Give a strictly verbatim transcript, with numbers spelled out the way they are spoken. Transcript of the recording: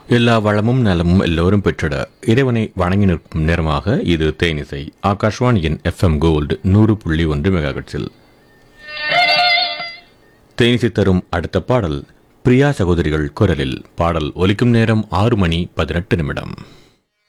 எல்லா வளமும் நலமும் எல்லோரும் பெற்றிட இறைவனை வணங்கி நிற்கும் நேரமாக இது தேனிசை ஆகாஷ்வாணியின் எஃப் எம் கோல்டு நூறு புள்ளி ஒன்று மெகாஹெர்ட்ஸில் தேனிசை தரும் அடுத்த பாடல் பிரியா சகோதரிகள் குரலில். பாடல் ஒலிக்கும் நேரம் ஆறு மணி பதினெட்டு நிமிடம்.